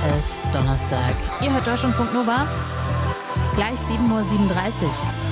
ist Donnerstag. Ihr hört Deutschlandfunk Nova. Gleich 7:37 Uhr.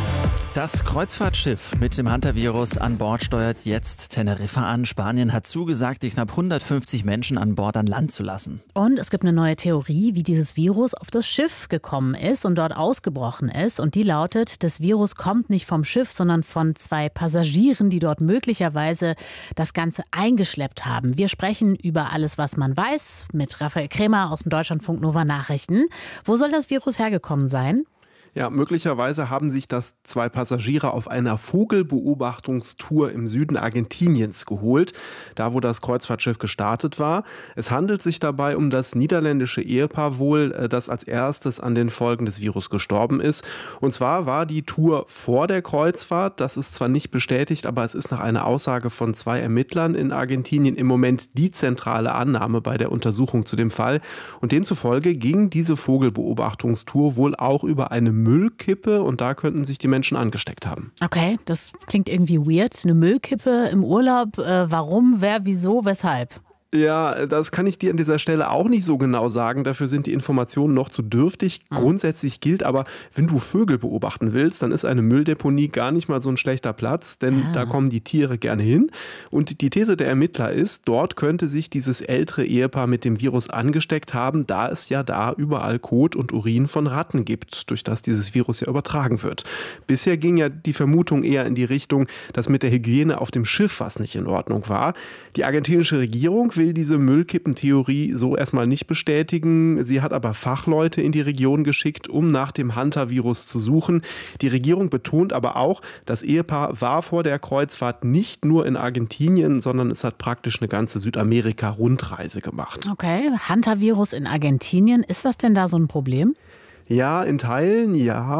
Das Kreuzfahrtschiff mit dem Hantavirus an Bord steuert jetzt Teneriffa an. Spanien hat zugesagt, die knapp 150 Menschen an Bord an Land zu lassen. Und es gibt eine neue Theorie, wie dieses Virus auf das Schiff gekommen ist und dort ausgebrochen ist. Und die lautet, das Virus kommt nicht vom Schiff, sondern von 2 Passagieren, die dort möglicherweise das Ganze eingeschleppt haben. Wir sprechen über alles, was man weiß, mit Raphael Krämer aus den Deutschlandfunk Nova Nachrichten. Wo soll das Virus hergekommen sein? Ja, möglicherweise haben sich das 2 Passagiere auf einer Vogelbeobachtungstour im Süden Argentiniens geholt, da wo das Kreuzfahrtschiff gestartet war. Es handelt sich dabei um das niederländische Ehepaar wohl, das als erstes an den Folgen des Virus gestorben ist. Und zwar war die Tour vor der Kreuzfahrt, das ist zwar nicht bestätigt, aber es ist nach einer Aussage von 2 Ermittlern in Argentinien im Moment die zentrale Annahme bei der Untersuchung zu dem Fall. Und demzufolge ging diese Vogelbeobachtungstour wohl auch über eine Müllkippe und da könnten sich die Menschen angesteckt haben. Okay, das klingt irgendwie weird. Eine Müllkippe im Urlaub. Warum, wer, wieso, weshalb? Ja, das kann ich dir an dieser Stelle auch nicht so genau sagen. Dafür sind die Informationen noch zu dürftig. Grundsätzlich gilt aber, wenn du Vögel beobachten willst, dann ist eine Mülldeponie gar nicht mal so ein schlechter Platz, denn da kommen die Tiere gerne hin. Und die These der Ermittler ist, dort könnte sich dieses ältere Ehepaar mit dem Virus angesteckt haben, da es ja da überall Kot und Urin von Ratten gibt, durch das dieses Virus ja übertragen wird. Bisher ging ja die Vermutung eher in die Richtung, dass mit der Hygiene auf dem Schiff was nicht in Ordnung war. Die argentinische Regierung will diese Müllkippentheorie so erstmal nicht bestätigen. Sie hat aber Fachleute in die Region geschickt, um nach dem Hantavirus zu suchen. Die Regierung betont aber auch, das Ehepaar war vor der Kreuzfahrt nicht nur in Argentinien, sondern es hat praktisch eine ganze Südamerika-Rundreise gemacht. Okay, Hantavirus in Argentinien, ist das denn da so ein Problem? Ja, in Teilen ja.